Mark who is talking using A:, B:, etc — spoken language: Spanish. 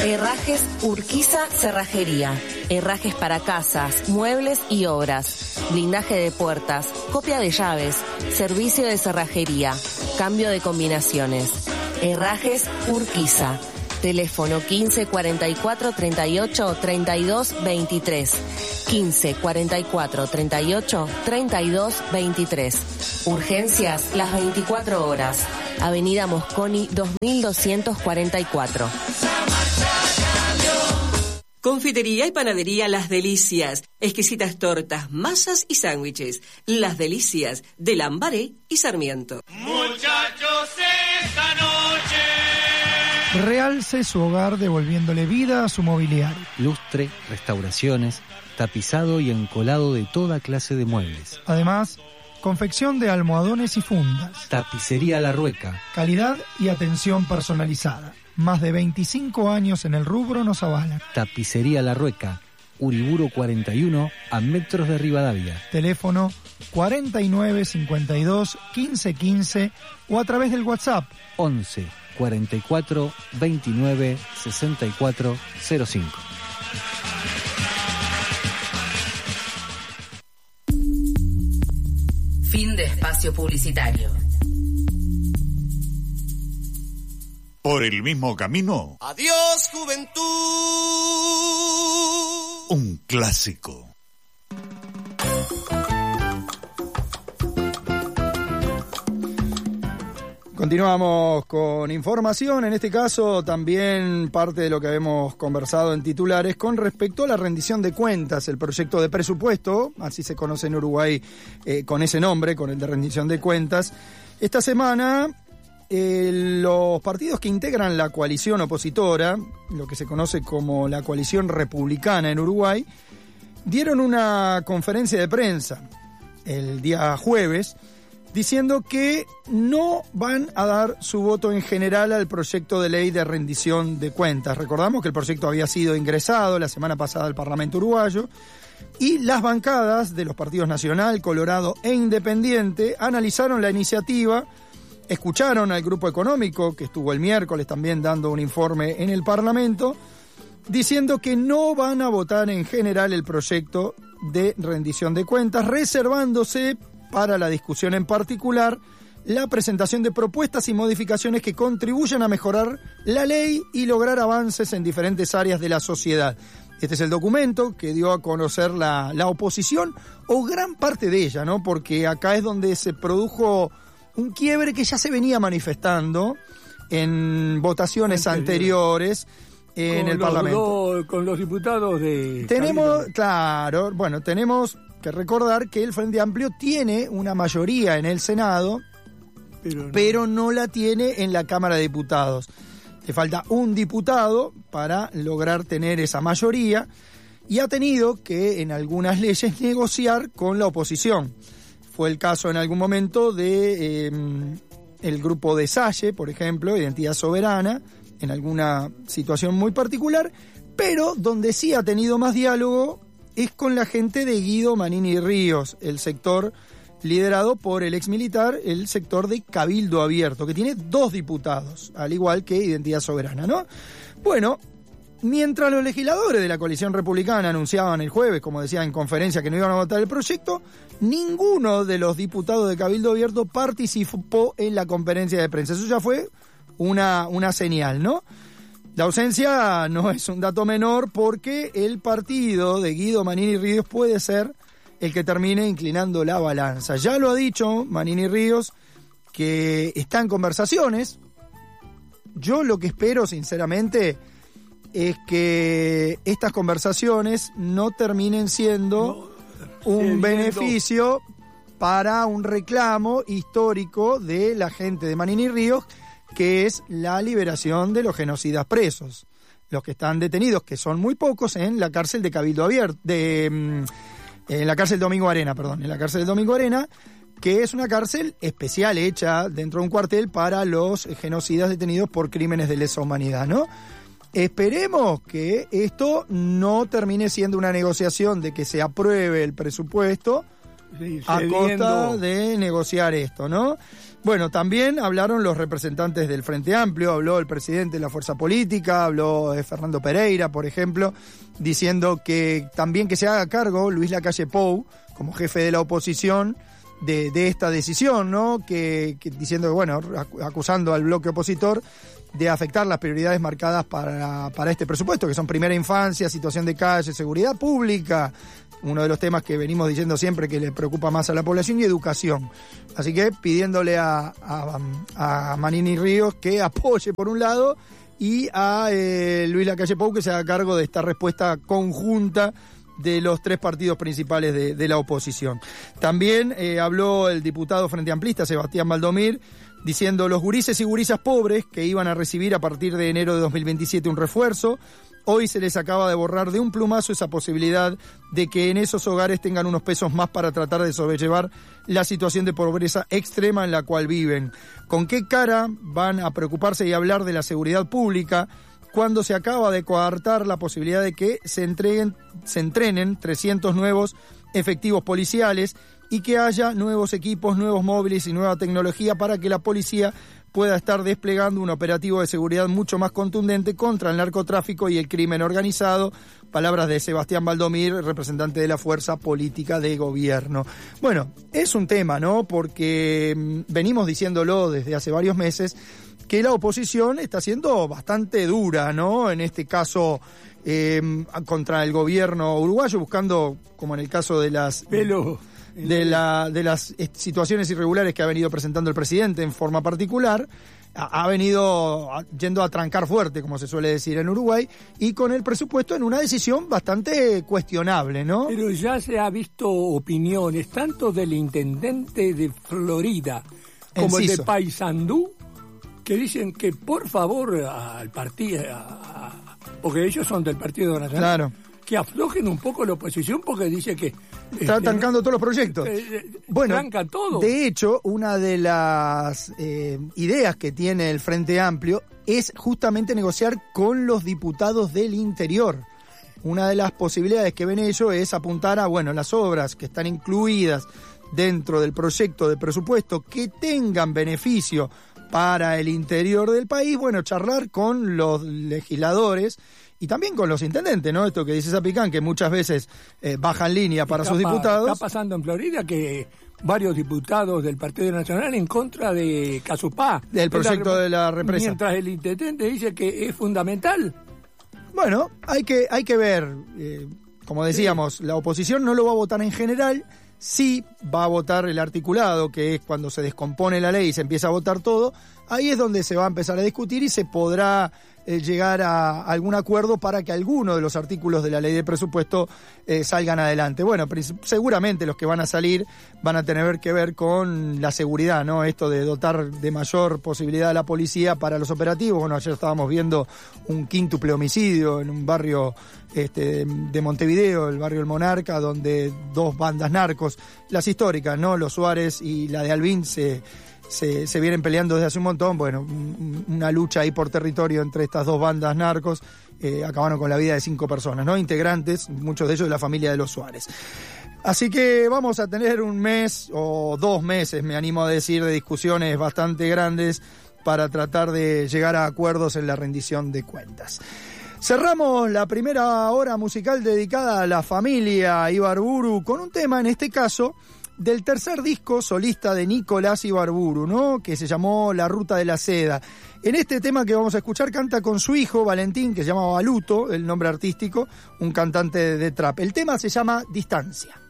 A: Herrajes Urquiza Cerrajería. Herrajes para casas, muebles y obras. Blindaje de puertas, copia de llaves, servicio de cerrajería, cambio de combinaciones. Herrajes Urquiza. Teléfono 15 44 38 32 23. 15 44 38 32 23. Urgencias las 24 horas. Avenida Mosconi 2244.
B: Confitería y panadería Las Delicias. Exquisitas tortas, masas y sándwiches. Las Delicias de Lambaré y Sarmiento.
C: Muchachos, esta noche
D: realce su hogar devolviéndole vida a su mobiliario.
E: Lustre, restauraciones, tapizado y encolado de toda clase de muebles.
D: Además, confección de almohadones y fundas.
E: Tapicería La Rueca.
D: Calidad y atención personalizada. Más de 25 años en el rubro nos avalan.
E: Tapicería La Rueca, Uriburu 41, a metros de Rivadavia.
D: Teléfono 49 52 15 15 o a través del WhatsApp
E: 11 44 29 64 05.
A: Fin de espacio publicitario.
F: Por el mismo camino.
C: Adiós, juventud.
F: Un clásico.
G: Continuamos con información, en este caso también parte de lo que habíamos conversado en titulares con respecto a la rendición de cuentas, el proyecto de presupuesto, así se conoce en Uruguay con ese nombre, con el de rendición de cuentas. Esta semana los partidos que integran la coalición opositora, lo que se conoce como la coalición republicana en Uruguay, dieron una conferencia de prensa el día jueves, diciendo que no van a dar su voto en general al proyecto de ley de rendición de cuentas. Recordamos que el proyecto había sido ingresado la semana pasada al Parlamento uruguayo y las bancadas de los partidos Nacional, Colorado e Independiente analizaron la iniciativa, escucharon al grupo económico que estuvo el miércoles también dando un informe en el Parlamento, diciendo que no van a votar en general el proyecto de rendición de cuentas, reservándose para la discusión en particular la presentación de propuestas y modificaciones que contribuyan a mejorar la ley y lograr avances en diferentes áreas de la sociedad. Este es el documento que dio a conocer la oposición, o gran parte de ella, ¿no? Porque acá es donde se produjo un quiebre que ya se venía manifestando en votaciones anteriores en el Parlamento.
H: Con los diputados de...
G: Tenemos que recordar que el Frente Amplio tiene una mayoría en el Senado, pero no la tiene en la Cámara de Diputados. Le falta un diputado para lograr tener esa mayoría y ha tenido que en algunas leyes negociar con la oposición. Fue el caso en algún momento de el grupo de Salle, por ejemplo, Identidad Soberana, en alguna situación muy particular, pero donde sí ha tenido más diálogo es con la gente de Guido Manini Ríos, el sector liderado por el exmilitar, el sector de Cabildo Abierto, que tiene 2 diputados, al igual que Identidad Soberana, ¿no? Bueno, mientras los legisladores de la coalición republicana anunciaban el jueves, como decía en conferencia, que no iban a votar el proyecto, ninguno de los diputados de Cabildo Abierto participó en la conferencia de prensa. Eso ya fue una señal, ¿no? La ausencia no es un dato menor porque el partido de Guido Manini Ríos puede ser el que termine inclinando la balanza. Ya lo ha dicho Manini Ríos, que está en conversaciones. Yo lo que espero, sinceramente, es que estas conversaciones no terminen siendo un beneficio para un reclamo histórico de la gente de Manini Ríos, que es la liberación de los genocidas presos, los que están detenidos, que son muy pocos, en la cárcel de Cabildo Abierto, en la cárcel Domingo Arena, en la cárcel de Domingo Arena, que es una cárcel especial hecha dentro de un cuartel para los genocidas detenidos por crímenes de lesa humanidad, ¿no? Esperemos que esto no termine siendo una negociación de que se apruebe el presupuesto a costa de negociar esto, ¿no? Bueno, también hablaron los representantes del Frente Amplio, habló el presidente de la fuerza política, habló Fernando Pereira, por ejemplo, diciendo que también que se haga cargo Luis Lacalle Pou, como jefe de la oposición, de esta decisión, ¿no? Que diciendo, bueno, acusando al bloque opositor de afectar las prioridades marcadas para este presupuesto, que son primera infancia, situación de calle, seguridad pública, uno de los temas que venimos diciendo siempre que le preocupa más a la población, y educación. Así que pidiéndole a Manini Ríos que apoye por un lado y a Luis Lacalle Pou que se haga cargo de esta respuesta conjunta de los tres partidos principales de la oposición. También habló el diputado frente amplista Sebastián Baldomir, diciendo los gurises y gurisas pobres que iban a recibir a partir de enero de 2027 un refuerzo, hoy se les acaba de borrar de un plumazo esa posibilidad de que en esos hogares tengan unos pesos más para tratar de sobrellevar la situación de pobreza extrema en la cual viven. ¿Con qué cara van a preocuparse y hablar de la seguridad pública cuando se acaba de coartar la posibilidad de que se entrenen 300 nuevos efectivos policiales y que haya nuevos equipos, nuevos móviles y nueva tecnología para que la policía pueda estar desplegando un operativo de seguridad mucho más contundente contra el narcotráfico y el crimen organizado? Palabras de Sebastián Baldomir, representante de la fuerza política de gobierno. Bueno, es un tema, ¿no? Porque venimos diciéndolo desde hace varios meses que la oposición está siendo bastante dura, ¿no? En este caso, contra el gobierno uruguayo, buscando, como en el caso de las situaciones irregulares que ha venido presentando el presidente en forma particular, ha venido yendo a trancar fuerte, como se suele decir en Uruguay, y con el presupuesto en una decisión bastante cuestionable, ¿no?
H: Pero ya se ha visto opiniones, tanto del intendente de Florida como el de Paysandú, que dicen que por favor al partido, porque ellos son del Partido Nacional,
G: claro,
H: que aflojen un poco la oposición porque dice que
G: está trancando todos los proyectos. Bueno,
H: tranca todo.
G: De hecho, una de las ideas que tiene el Frente Amplio es justamente negociar con los diputados del interior. Una de las posibilidades que ven ellos es apuntar a, bueno, las obras que están incluidas dentro del proyecto de presupuesto que tengan beneficio para el interior del país, bueno, charlar con los legisladores y también con los intendentes, ¿no? Esto que dice Zapicán, que muchas veces bajan línea para sus diputados.
H: Está pasando en Florida que varios diputados del Partido Nacional en contra de Casupá,
G: del proyecto de la represa.
H: Mientras el intendente dice que es fundamental.
G: Bueno, hay que ver, como decíamos, la oposición no lo va a votar en general. Sí va a votar el articulado, que es cuando se descompone la ley y se empieza a votar todo. Ahí es donde se va a empezar a discutir y se podrá llegar a algún acuerdo para que alguno de los artículos de la ley de presupuesto salgan adelante. Bueno, seguramente los que van a salir van a tener que ver con la seguridad, ¿no? Esto de dotar de mayor posibilidad a la policía para los operativos. Bueno, ayer estábamos viendo un quíntuple homicidio en un barrio de Montevideo, el barrio El Monarca, donde dos bandas narcos, las históricas, ¿no? Los Suárez y la de Albín se vienen peleando desde hace un montón. Bueno, una lucha ahí por territorio entre estas dos bandas narcos, acabaron con la vida de 5 personas, ¿no? Integrantes, muchos de ellos de la familia de los Suárez. Así que vamos a tener un mes o 2 meses, me animo a decir, de discusiones bastante grandes para tratar de llegar a acuerdos en la rendición de cuentas. Cerramos la primera hora musical dedicada a la familia Ibarburu con un tema, en este caso, del tercer disco solista de Nicolás Ibarburu, ¿no? Que se llamó La Ruta de la Seda. En este tema que vamos a escuchar canta con su hijo Valentín, que se llama Baluto, el nombre artístico, un cantante de trap. El tema se llama Distancia.